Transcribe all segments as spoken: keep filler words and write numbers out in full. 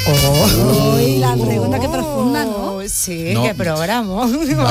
Oh, Uy, la pregunta que profunda, ¿no? Sí, No. qué programa.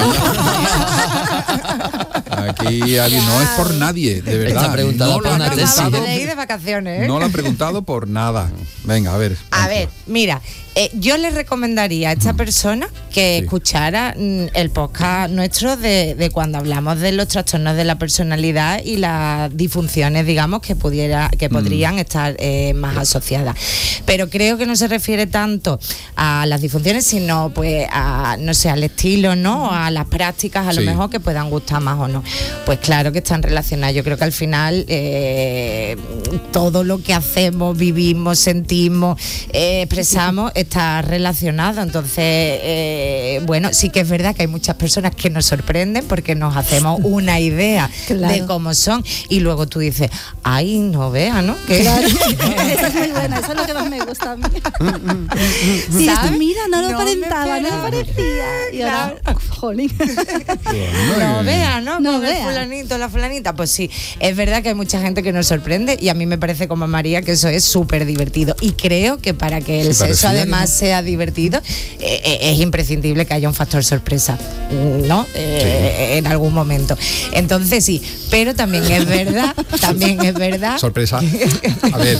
Aquí alguien, no es por nadie, de verdad. Está preguntada no por lo una ha tesis. preguntado, Leí de vacaciones, ¿eh? no lo ha preguntado por nada. Venga, a ver. A ver, mira, eh, yo le recomendaría a esta persona que Sí. escuchara mm, el podcast nuestro de, de cuando hablamos de los trastornos de la personalidad y las disfunciones, digamos, que pudiera, que podrían estar eh, más asociadas. Pero creo que no se refiere tanto a las disfunciones, sino pues a, no sé, al estilo, ¿no? A las prácticas, a lo Sí. mejor que puedan gustar más o no. Pues claro que están relacionadas. Yo creo que al final eh, todo lo que hacemos, vivimos, sentimos, eh, expresamos está relacionado. Entonces, eh, bueno, sí que es verdad que hay muchas personas que nos sorprenden porque nos hacemos una idea Claro. de cómo son y luego tú dices, ay, no vea, ¿no? Que Claro. Esa es muy buena, eso es lo que más me gusta a mí. Y dices, ¿sabes? mira, no lo No me aparentaba, no lo esperaba. parecía. Y ahora, jolín. No vea, ¿no? No Con el vea. fulanito, la fulanita. Pues sí, es verdad que hay mucha gente que nos sorprende y a mí me parece como a María que eso es súper divertido. Y creo que para que el Sí, parecía sexo que además no. sea divertido, eh, eh, es imprescindible que haya un factor sorpresa, ¿no? Eh, En algún momento. Entonces sí, pero también es verdad, también es verdad. Sorpresa. A ver.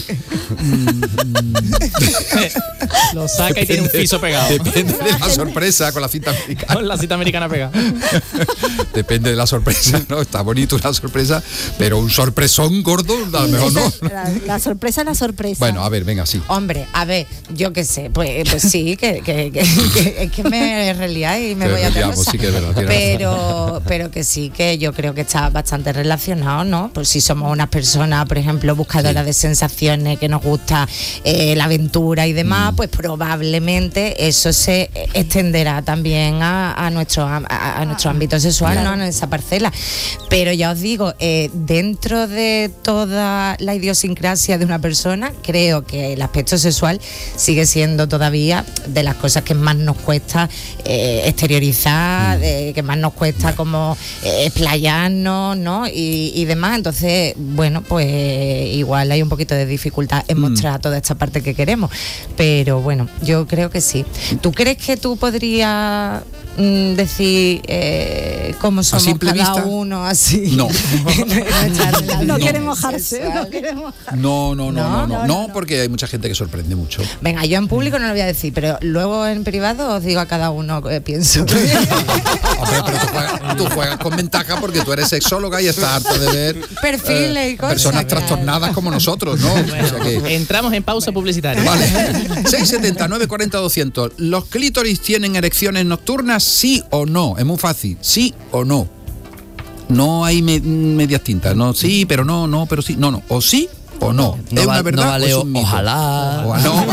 Lo saca y tiene un piso pegado. Depende de la sorpresa con la cinta americana. Con la cita americana pegada. Depende de la sorpresa, ¿no? Está bonito una sorpresa, pero un sorpresón gordo, a lo mejor no. La, la sorpresa es la sorpresa. Bueno, a ver, venga, sí. Hombre, a ver, yo qué sé, pues, pues sí, que, que, que, que- es que me reliáis y me Te voy a reliamos, penosa. sí que es verdad, tienes pero, pero que sí, que yo creo que está bastante relacionado, ¿no? Pues si somos unas personas, por ejemplo, buscadoras Sí. de sensaciones, que nos gusta eh, la aventura y demás, Mm. pues probablemente eso se extenderá también a, a nuestro am- a, a nuestro ámbito sexual, ¿no? En esa parcela. Pero ya os digo, eh, dentro de toda la idiosincrasia de una persona, creo que el aspecto sexual sigue siendo todavía de las cosas que más nos cuesta eh, exteriorizar, de- que más nos cuesta como eh, explayarnos, ¿no? Y, y demás. Entonces, bueno, pues igual hay un poquito de dificultad en mostrar toda esta parte que queremos. Pero bueno, yo creo que sí. ¿Tú crees que tú podrías mm, decir eh, cómo somos simple cada vista? uno así? No. En nuestra relación no quiere mojarse, sexual. no quiere mojarse. No, no, no, no, no, no, no, no. porque hay mucha gente que sorprende mucho. Venga, yo en público no lo voy a decir, pero luego en privado os digo a cada uno que pienso. Hombre, pero tú juegas, tú juegas con ventaja porque tú eres sexóloga y estás harta de ver Perfiles y cosas, personas claro. trastornadas como nosotros, ¿no? O sea que- Entramos en pausa publicitaria. Vale. seis setenta, nueve cuarenta, doscientos. ¿Los clítoris tienen erecciones nocturnas? ¿Sí o no? Es muy fácil. ¿Sí o no? No hay me- medias tintas. No, sí, pero no, no, pero sí. No, no. O sí o no. No ¿Es va- una no verdad vale o es o- un mito? ojalá. O- no.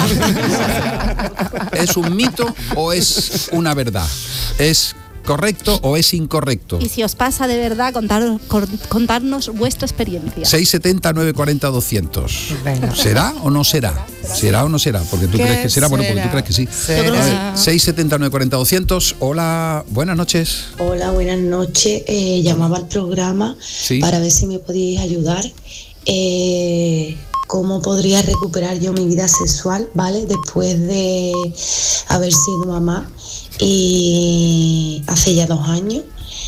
¿Es un mito o es una verdad? ¿Es correcto o es incorrecto? Y si os pasa de verdad, contaros, con- contarnos vuestra experiencia. seis setenta, nueve cuarenta, doscientos. Venga. ¿Será o no será? ¿Será o no será? Porque tú ¿Qué crees que será. Bueno, porque tú será? crees que sí. Será. A ver, seis setenta, nueve cuarenta, doscientos. Hola, buenas noches. Hola, buenas noches. Eh, llamaba al programa Sí. para ver si me podíais ayudar. Eh, ¿Cómo podría recuperar yo mi vida sexual, ¿vale? Después de haber sido mamá y hace ya dos años.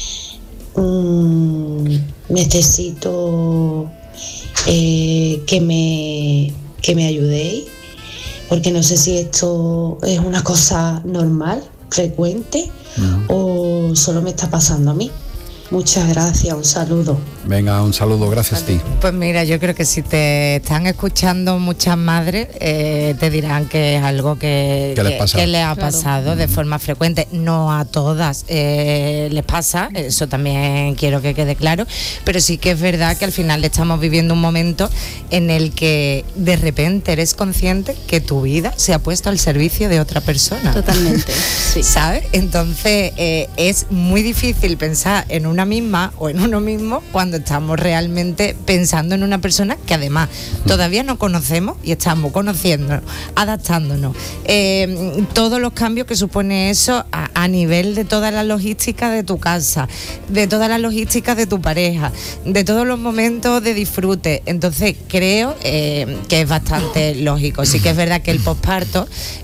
Mm, necesito eh, que me, que me ayudéis, porque no sé si esto es una cosa normal, frecuente, o solo me está pasando a mí. Muchas gracias, un saludo. Venga, un saludo, gracias a ti. Pues mira, yo creo que si te están escuchando muchas madres, eh, te dirán que es algo que, ¿Qué les que- pasa? que les ha Claro. pasado de forma frecuente. No a todas eh, les pasa, eso también quiero que quede claro, pero sí que es verdad que al final estamos viviendo un momento en el que de repente eres consciente que tu vida se ha puesto al servicio de otra persona. Totalmente, sí. ¿Sabes? Entonces eh, es muy difícil pensar en una misma o en uno mismo cuando estamos realmente pensando en una persona que además todavía no conocemos y estamos conociéndonos, adaptándonos. Eh, todos los cambios que supone eso a, a nivel de toda la logística de tu casa, de toda la logística de tu pareja, de todos los momentos de disfrute. Entonces creo eh, que es bastante lógico. Sí que es verdad que el posparto